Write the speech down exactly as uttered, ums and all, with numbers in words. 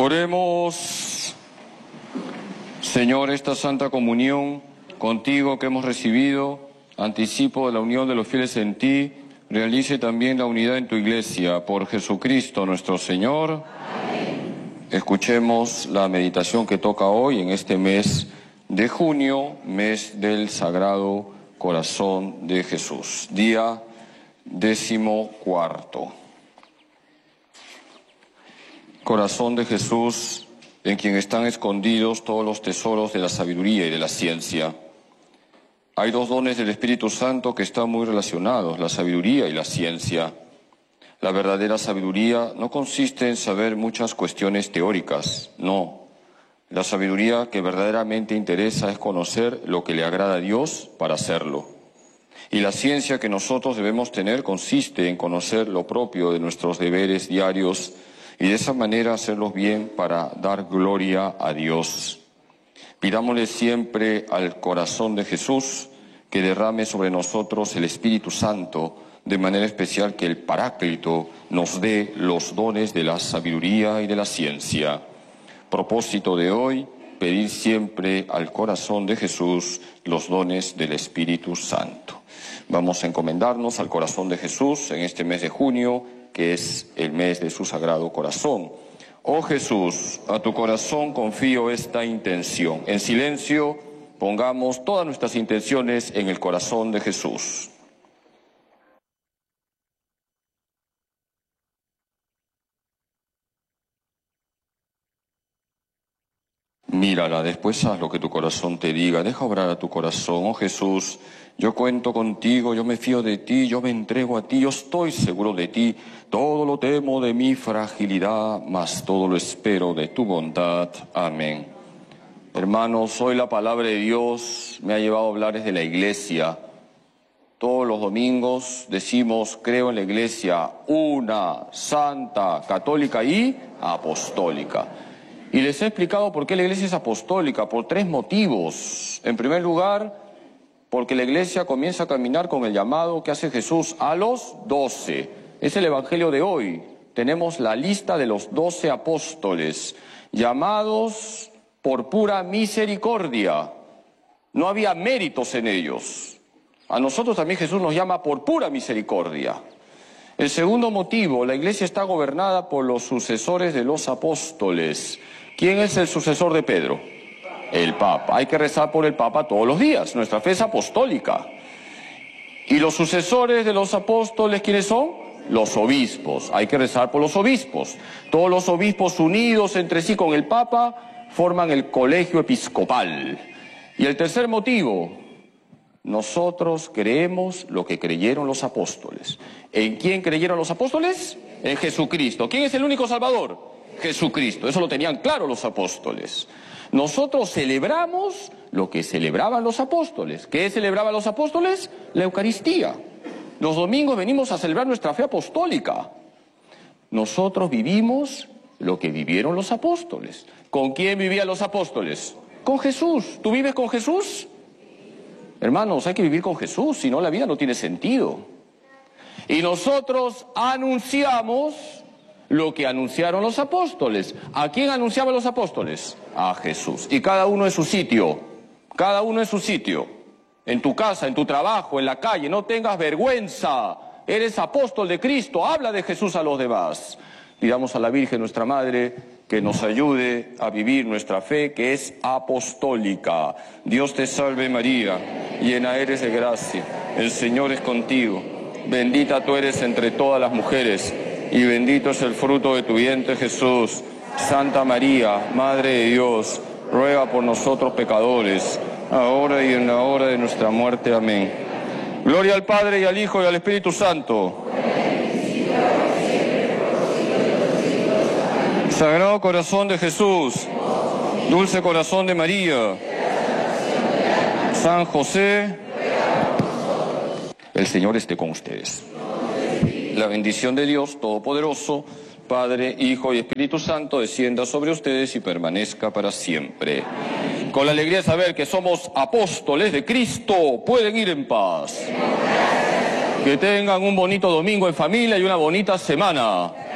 Oremos. Señor, esta Santa Comunión contigo que hemos recibido, anticipo de la unión de los fieles en ti, realice también la unidad en tu Iglesia, por Jesucristo nuestro Señor. Amén. Escuchemos la meditación que toca hoy en este mes de junio, mes del Sagrado Corazón de Jesús, día décimo cuarto. Corazón de Jesús, en quien están escondidos todos los tesoros de la sabiduría y de la ciencia. Hay dos dones del Espíritu Santo que están muy relacionados, la sabiduría y la ciencia. La verdadera sabiduría no consiste en saber muchas cuestiones teóricas, no. La sabiduría que verdaderamente interesa es conocer lo que le agrada a Dios para hacerlo. Y la ciencia que nosotros debemos tener consiste en conocer lo propio de nuestros deberes diarios y de esa manera hacerlos bien para dar gloria a Dios. Pidámosle siempre al corazón de Jesús que derrame sobre nosotros el Espíritu Santo, de manera especial que el Paráclito nos dé los dones de la sabiduría y de la ciencia. Propósito de hoy, pedir siempre al corazón de Jesús los dones del Espíritu Santo. Vamos a encomendarnos al corazón de Jesús en este mes de junio, que es el mes de su Sagrado Corazón. Oh Jesús, a tu corazón confío esta intención. En silencio, pongamos todas nuestras intenciones en el corazón de Jesús. Mírala, después haz lo que tu corazón te diga, deja obrar a tu corazón. Oh Jesús, yo cuento contigo, yo me fío de ti, yo me entrego a ti, yo estoy seguro de ti. Todo lo temo de mi fragilidad, mas todo lo espero de tu bondad. Amén. Hermanos, hoy la palabra de Dios me ha llevado a hablar desde la Iglesia. Todos los domingos decimos, creo en la Iglesia, una, santa, católica y apostólica. Y les he explicado por qué la Iglesia es apostólica, por tres motivos. En primer lugar, porque la Iglesia comienza a caminar con el llamado que hace Jesús a los doce. Es el Evangelio de hoy. Tenemos la lista de los doce apóstoles, llamados por pura misericordia. No había méritos en ellos. A nosotros también Jesús nos llama por pura misericordia. El segundo motivo, la Iglesia está gobernada por los sucesores de los apóstoles. ¿Quién es el sucesor de Pedro? El Papa. Hay que rezar por el Papa todos los días. Nuestra fe es apostólica. ¿Y los sucesores de los apóstoles quiénes son? Los obispos. Hay que rezar por los obispos. Todos los obispos unidos entre sí con el Papa forman el colegio episcopal. Y el tercer motivo, nosotros creemos lo que creyeron los apóstoles. ¿En quién creyeron los apóstoles? En Jesucristo. ¿Quién es el único Salvador? Jesucristo. Eso lo tenían claro los apóstoles. Nosotros celebramos lo que celebraban los apóstoles. ¿Qué celebraban los apóstoles? La Eucaristía. Los domingos venimos a celebrar nuestra fe apostólica. Nosotros vivimos lo que vivieron los apóstoles. ¿Con quién vivían los apóstoles? Con Jesús. ¿Tú vives con Jesús? Hermanos, hay que vivir con Jesús, si no la vida no tiene sentido. Y nosotros anunciamos lo que anunciaron los apóstoles. ¿A quién anunciaban los apóstoles? A Jesús. Y cada uno en su sitio, cada uno en su sitio. En tu casa, en tu trabajo, en la calle, no tengas vergüenza. Eres apóstol de Cristo, habla de Jesús a los demás. Pidamos a la Virgen, nuestra Madre, que nos ayude a vivir nuestra fe, que es apostólica. Dios te salve María, llena eres de gracia, el Señor es contigo. Bendita tú eres entre todas las mujeres, y bendito es el fruto de tu vientre Jesús. Santa María, Madre de Dios, ruega por nosotros pecadores, ahora y en la hora de nuestra muerte. Amén. Gloria al Padre, y al Hijo, y al Espíritu Santo. Sagrado Corazón de Jesús, Dulce Corazón de María, San José, el Señor esté con ustedes. La bendición de Dios Todopoderoso, Padre, Hijo y Espíritu Santo, descienda sobre ustedes y permanezca para siempre. Con la alegría de saber que somos apóstoles de Cristo, pueden ir en paz. Que tengan un bonito domingo en familia y una bonita semana.